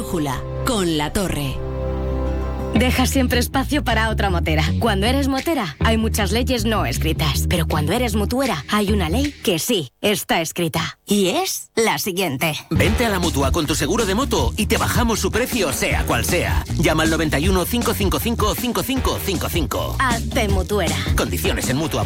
Brújula, con La Torre. Deja siempre espacio para otra motera. Cuando eres motera, hay muchas leyes no escritas. Pero cuando eres mutuera, hay una ley que sí está escrita. Y es la siguiente. Vente a la Mutua con tu seguro de moto y te bajamos su precio, sea cual sea. Llama al 91 555 5555. Hazte mutuera. Condiciones en Mutua.